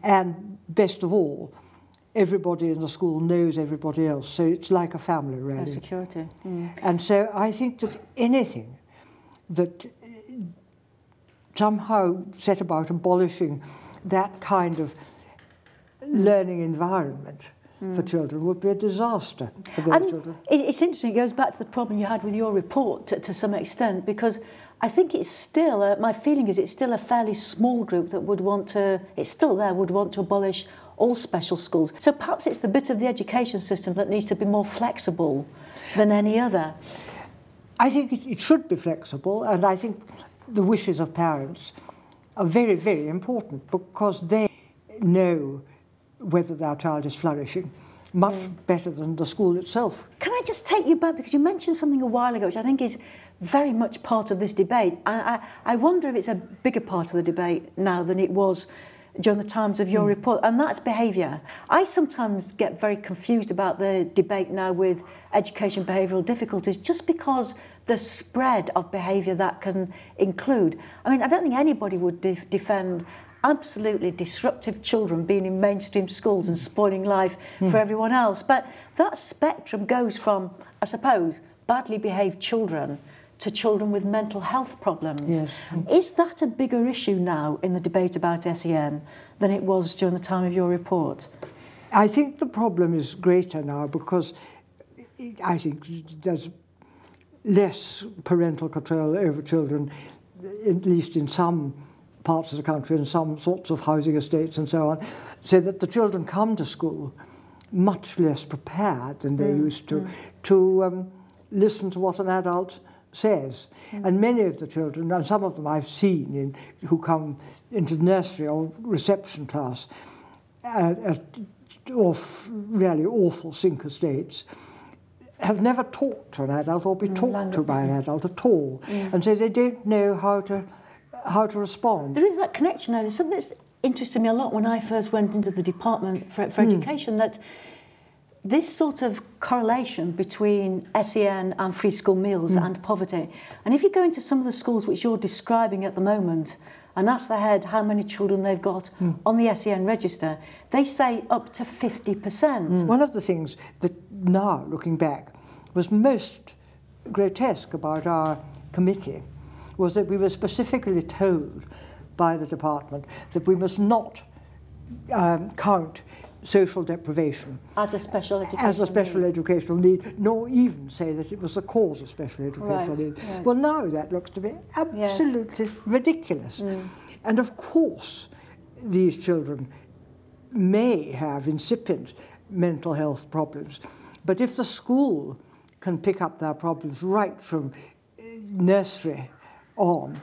And best of all, everybody in the school knows everybody else, so it's like a family, really. And security. Mm. And so I think that anything that somehow set about abolishing that kind of learning environment for children would be a disaster for those children. It's interesting, it goes back to the problem you had with your report to some extent, because I think it's still, my feeling is it's still a fairly small group that would want to, it's still there, would want to abolish all special schools. So perhaps it's the bit of the education system that needs to be more flexible than any other. I think it should be flexible, and I think the wishes of parents are very, very important, because they know whether their child is flourishing much better than the school itself. Can I just take you back, because you mentioned something a while ago which I think is very much part of this debate. I wonder if it's a bigger part of the debate now than it was during the times of your report, and that's behaviour. I sometimes get very confused about the debate now with education behavioural difficulties, just because the spread of behaviour that can include. I mean, I don't think anybody would defend absolutely disruptive children being in mainstream schools and spoiling life for everyone else. But that spectrum goes from, I suppose, badly behaved children to children with mental health problems. Yes. Is that a bigger issue now in the debate about SEN than it was during the time of your report? I think the problem is greater now because I think there's less parental control over children, at least in some parts of the country and some sorts of housing estates and so on, so that the children come to school much less prepared than they used to listen to what an adult says. And many of the children, and some of them I've seen who come into nursery or reception class of really awful sink estates, have never talked to an adult or been talked to by an adult at all. And so they don't know how to respond. There is that connection now. There's something that's interested me a lot when I first went into the Department for Education, that this sort of correlation between SEN and free school meals and poverty. And if you go into some of the schools which you're describing at the moment and ask the head how many children they've got on the SEN register, they say up to 50%. One of the things that now, looking back, was most grotesque about our committee was that we were specifically told by the department that we must not count social deprivation as a special educational need, nor even say that it was the cause of special educational need. Right. Well, now that looks to be absolutely ridiculous. And of course, these children may have incipient mental health problems, but if the school can pick up their problems right from nursery on,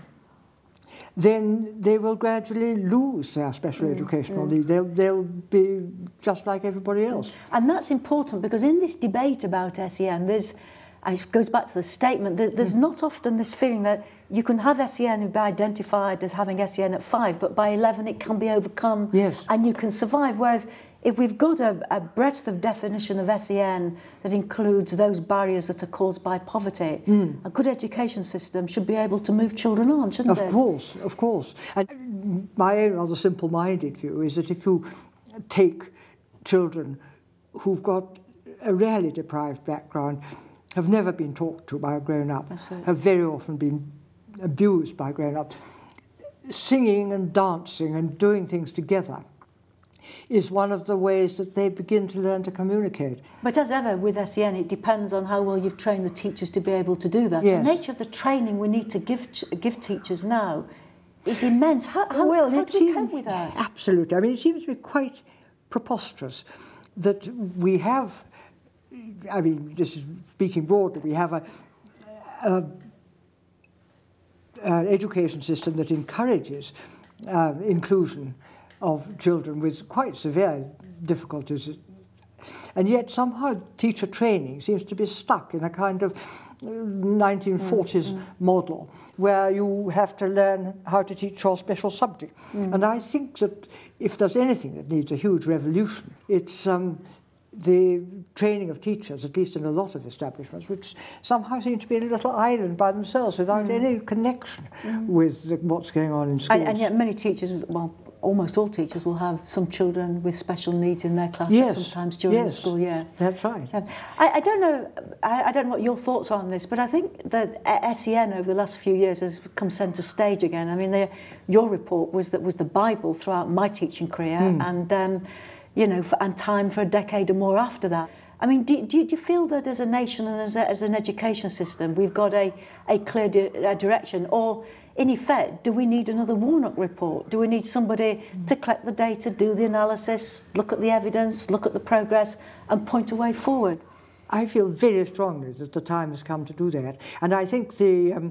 then they will gradually lose their special educational need. They'll be just like everybody else. And that's important, because in this debate about SEN, it goes back to the statement that there's not often this feeling that you can have SEN and be identified as having SEN at 5, but by 11 it can be overcome and you can survive. Whereas if we've got a breadth of definition of SEN that includes those barriers that are caused by poverty, a good education system should be able to move children on, shouldn't it? Of course. And my own rather simple-minded view is that if you take children who've got a really deprived background, have never been talked to by a grown-up, have very often been abused by grown-ups, singing and dancing and doing things together is one of the ways that they begin to learn to communicate. But as ever with SEN, it depends on how well you've trained the teachers to be able to do that. Yes. The nature of the training we need to give teachers now is immense. How do we cope with that? Absolutely. I mean, it seems to be quite preposterous that we have, I mean, this is speaking broadly, we have an education system that encourages inclusion of children with quite severe difficulties. And yet somehow teacher training seems to be stuck in a kind of 1940s model where you have to learn how to teach your special subject. And I think that if there's anything that needs a huge revolution, it's the training of teachers, at least in a lot of establishments, which somehow seem to be in a little island by themselves without any connection with what's going on in schools. And yet many teachers, well, almost all teachers will have some children with special needs in their classes sometimes during the school year. That's right. I don't know. I don't know what your thoughts are on this, but I think that SEN over the last few years has come centre stage again. I mean, your report was the Bible throughout my teaching career, and you know, and time for a decade or more after that. I mean, do you feel that as a nation and as an education system, we've got a clear direction, or in effect, do we need another Warnock report? Do we need somebody to collect the data, do the analysis, look at the evidence, look at the progress, and point a way forward? I feel very strongly that the time has come to do that. And I think the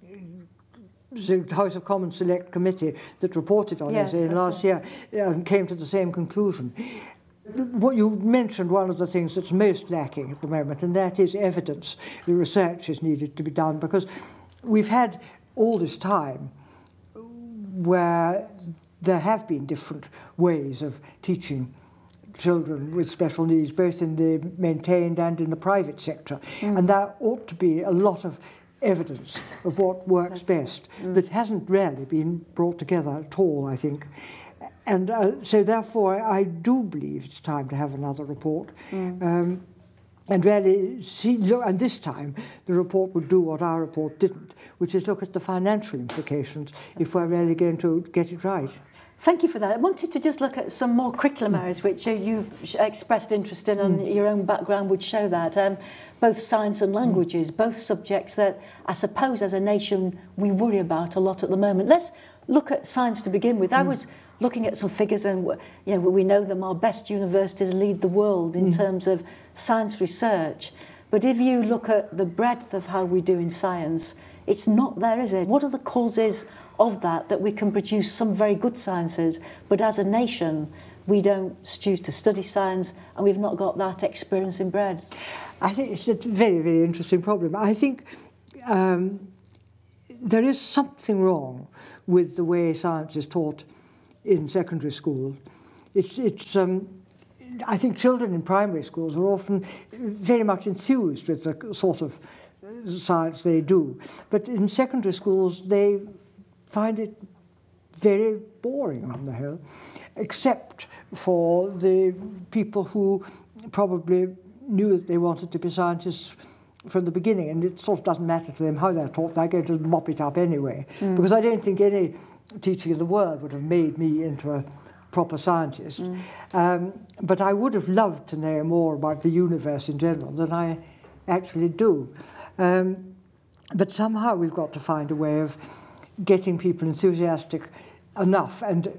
House of Commons Select Committee that reported on this last year came to the same conclusion. What you mentioned, one of the things that's most lacking at the moment, and that is evidence. The research is needed to be done, because we've had all this time where there have been different ways of teaching children with special needs, both in the maintained and in the private sector. And there ought to be a lot of evidence of what works best that hasn't really been brought together at all, I think. And so therefore I do believe it's time to have another report. And really and this time the report would do what our report didn't, which is look at the financial implications if we're really going to get it right. Thank you for that. I wanted to just look at some more curriculum areas which you've expressed interest in, and your own background would show that. Both science and languages, both subjects that I suppose as a nation we worry about a lot at the moment. Let's look at science to begin with. I was looking at some figures, and you know, we know them, our best universities lead the world in terms of science research. But if you look at the breadth of how we do in science, it's not there, is it? What are the causes of that we can produce some very good sciences, but as a nation we don't choose to study science, and we've not got that experience in breadth? I think it's a very, very interesting problem. I think there is something wrong with the way science is taught in secondary school. I think children in primary schools are often very much enthused with the sort of science they do, but in secondary schools they find it very boring on the whole, except for the people who probably knew that they wanted to be scientists from the beginning, and it sort of doesn't matter to them how they're taught. They're going to mop it up anyway, because I don't think any teaching in the world would have made me into a proper scientist. But I would have loved to know more about the universe in general than I actually do. But somehow we've got to find a way of getting people enthusiastic enough and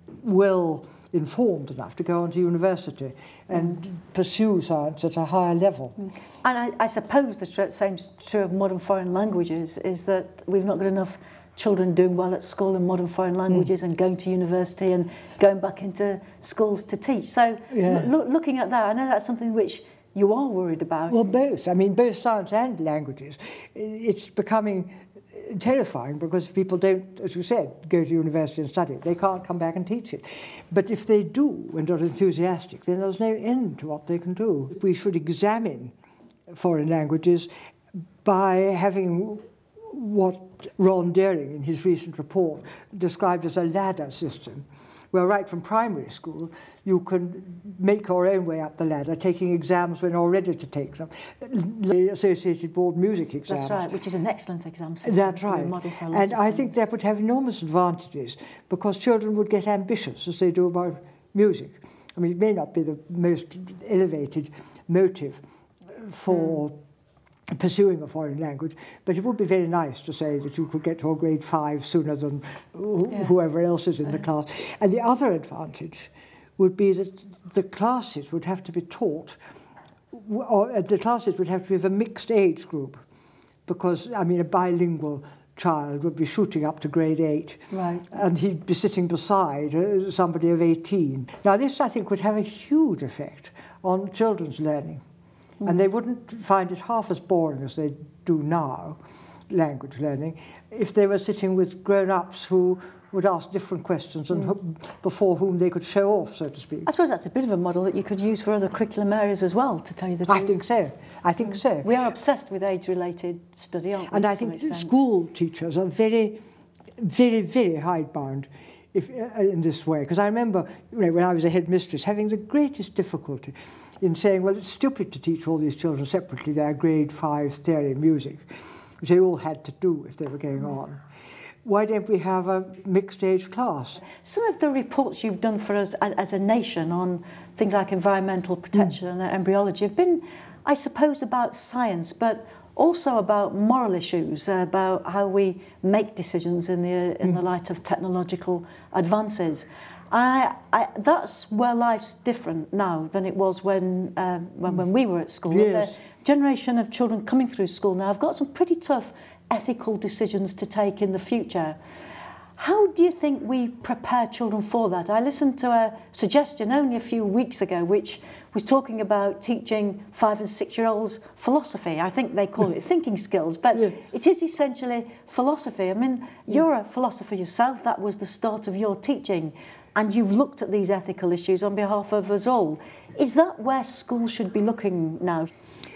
well-informed enough to go on to university and pursue science at a higher level. And I suppose the same is true of modern foreign languages, is that we've not got enough children doing well at school in modern foreign languages and going to university and going back into schools to teach. So looking at that, I know that's something which you are worried about. Well, both. I mean, both science and languages. It's becoming terrifying because people don't, as you said, go to university and study it. They can't come back and teach it. But if they do and are enthusiastic, then there's no end to what they can do. We should examine foreign languages by having what Ron Daring in his recent report described as a ladder system, where right from primary school you can make your own way up the ladder, taking exams when you're ready to take them. The Associated Board Music exams. That's right, which is an excellent exam system. That's right. And I think that would have enormous advantages, because children would get ambitious as they do about music. I mean, it may not be the most elevated motive for pursuing a foreign language, but it would be very nice to say that you could get to a grade 5 sooner than whoever else is in the class. And the other advantage would be that the classes would have to be taught, or the classes would have to be of a mixed age group, because, I mean, a bilingual child would be shooting up to grade 8, right, and he'd be sitting beside somebody of 18. Now, this, I think, would have a huge effect on children's learning. And they wouldn't find it half as boring as they do now, language learning, if they were sitting with grown-ups who would ask different questions and before whom they could show off, so to speak. I suppose that's a bit of a model that you could use for other curriculum areas as well, to tell you the truth. I think so. I think so. We are obsessed with age-related study, aren't we? And I think school teachers are very, very, very hidebound in this way. Because I remember, when I was a headmistress, having the greatest difficulty in saying, well, it's stupid to teach all these children separately their grade 5 theory music, which they all had to do if they were going on. Why don't we have a mixed-age class? Some of the reports you've done for us as a nation on things like environmental protection and embryology have been, I suppose, about science, but also about moral issues, about how we make decisions in the light of technological advances. That's where life's different now than it was when we were at school. Yes. The generation of children coming through school now have got some pretty tough ethical decisions to take in the future. How do you think we prepare children for that? I listened to a suggestion only a few weeks ago which was talking about teaching 5- and 6-year-olds philosophy. I think they call it thinking skills, but it is essentially philosophy. I mean, you're a philosopher yourself. That was the start of your teaching, and you've looked at these ethical issues on behalf of us all. Is that where schools should be looking now?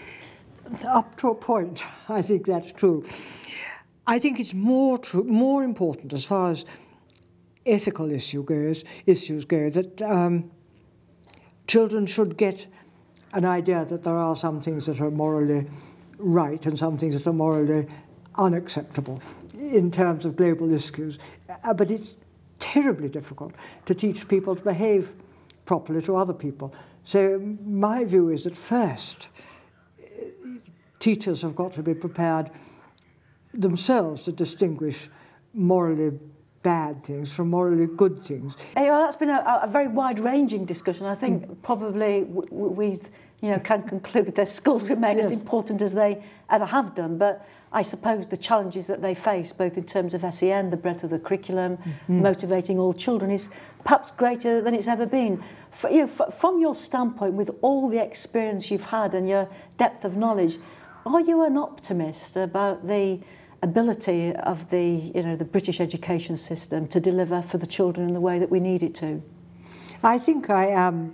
Up to a point, I think that's true. I think it's more important as far as ethical issues go, that children should get an idea that there are some things that are morally right and some things that are morally unacceptable in terms of global issues. But it's terribly difficult to teach people to behave properly to other people. So my view is that first, teachers have got to be prepared themselves to distinguish morally bad things from morally good things. That's been a very wide-ranging discussion. I think probably we can conclude that schools remain as important as they ever have done, but I suppose the challenges that they face, both in terms of SEN, the breadth of the curriculum, motivating all children, is perhaps greater than it's ever been. From your standpoint, with all the experience you've had and your depth of knowledge, are you an optimist about the ability of the British education system to deliver for the children in the way that we need it to? I think I am